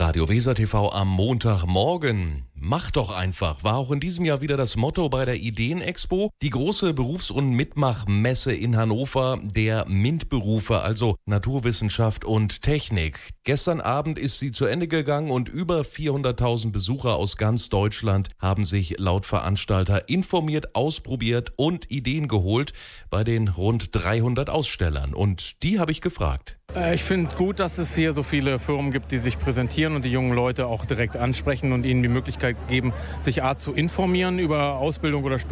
Radio Weser TV am Montagmorgen. Mach doch einfach war auch in diesem Jahr wieder das Motto bei der Ideenexpo. Die große Berufs- und Mitmachmesse in Hannover der MINT-Berufe, also Naturwissenschaft und Technik. Gestern Abend ist sie zu Ende gegangen und über 400.000 Besucher aus ganz Deutschland haben sich laut Veranstalter informiert, ausprobiert und Ideen geholt bei den rund 300 Ausstellern. Und die habe ich gefragt. Ich finde gut, dass es hier so viele Firmen gibt, die sich präsentieren und die jungen Leute auch direkt ansprechen und ihnen die Möglichkeit geben, sich zu informieren über Ausbildung oder Studium.